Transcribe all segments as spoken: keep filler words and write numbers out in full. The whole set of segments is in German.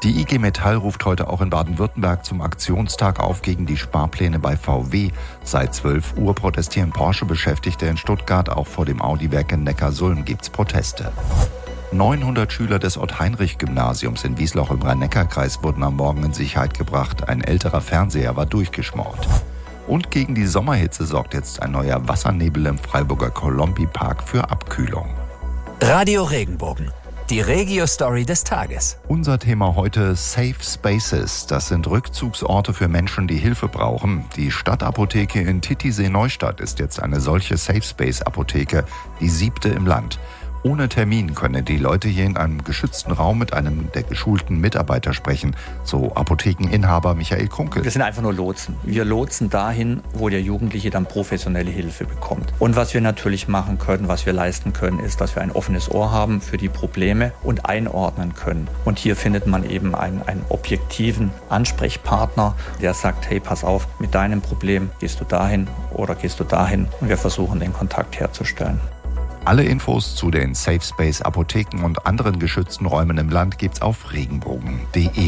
Die I G Metall ruft heute auch in Baden-Württemberg zum Aktionstag auf gegen die Sparpläne bei V W. Seit zwölf Uhr protestieren Porsche-Beschäftigte in Stuttgart. Auch vor dem Audi-Werk in Neckarsulm gibt's Proteste. neunhundert Schüler des Ott-Heinrich-Gymnasiums in Wiesloch im Rhein-Neckar-Kreis wurden am Morgen in Sicherheit gebracht. Ein älterer Fernseher war durchgeschmort. Und gegen die Sommerhitze sorgt jetzt ein neuer Wassernebel im Freiburger Kolombi-Park für Abkühlung. Radio Regenbogen. Die Regio-Story des Tages. Unser Thema heute Safe Spaces. Das sind Rückzugsorte für Menschen, die Hilfe brauchen. Die Stadtapotheke in Titisee-Neustadt ist jetzt eine solche Safe Space-Apotheke, die siebte im Land. Ohne Termin können die Leute hier in einem geschützten Raum mit einem der geschulten Mitarbeiter sprechen, so Apothekeninhaber Michael Kunkel. Wir sind einfach nur Lotsen. Wir lotsen dahin, wo der Jugendliche dann professionelle Hilfe bekommt. Und was wir natürlich machen können, was wir leisten können, ist, dass wir ein offenes Ohr haben für die Probleme und einordnen können. Und hier findet man eben einen, einen objektiven Ansprechpartner, der sagt, hey, pass auf, mit deinem Problem gehst du dahin oder gehst du dahin. Und wir versuchen, den Kontakt herzustellen. Alle Infos zu den Safe Space Apotheken und anderen geschützten Räumen im Land gibt's auf regenbogen punkt de.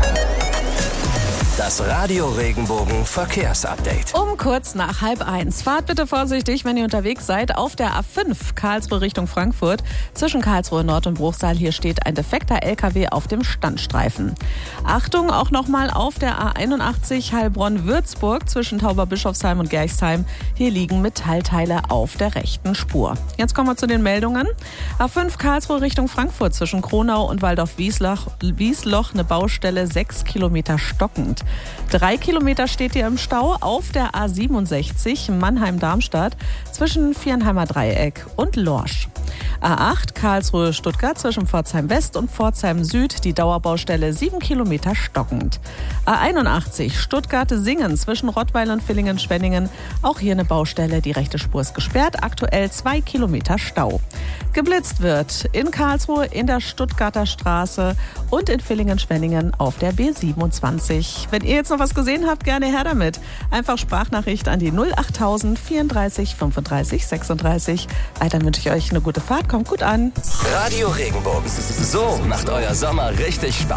Das Radio Regenbogen Verkehrsupdate. Um kurz nach halb eins. Fahrt bitte vorsichtig, wenn ihr unterwegs seid, auf der A fünf Karlsruhe Richtung Frankfurt. Zwischen Karlsruhe Nord und Bruchsal hier steht ein defekter L K W auf dem Standstreifen. Achtung auch nochmal auf der A einundachtzig Heilbronn-Würzburg zwischen Tauberbischofsheim und Gerchsheim. Hier liegen Metallteile auf der rechten Spur. Jetzt kommen wir zu den Meldungen. A fünf Karlsruhe Richtung Frankfurt zwischen Kronau und Waldorf-Wiesloch Wiesloch eine Baustelle sechs Kilometer stockend. Drei Kilometer steht ihr im Stau auf der A siebenundsechzig Mannheim-Darmstadt zwischen Viernheimer Dreieck und Lorsch. A acht Karlsruhe-Stuttgart zwischen Pforzheim West und Pforzheim Süd, die Dauerbaustelle sieben Kilometer stockend. A einundachtzig Stuttgart-Singen zwischen Rottweil und Villingen-Schwenningen, auch hier eine Baustelle, die rechte Spur ist gesperrt, aktuell zwei Kilometer Stau. Geblitzt wird in Karlsruhe, in der Stuttgarter Straße und in Villingen-Schwenningen auf der B siebenundzwanzig. Wenn ihr jetzt noch was gesehen habt, gerne her damit. Einfach Sprachnachricht an die null achttausend vierunddreißig fünfunddreißig sechsunddreißig. Weiter wünsche ich euch eine gute Fahrt, kommt gut an. Radio Regenbogen. So macht euer Sommer richtig Spaß.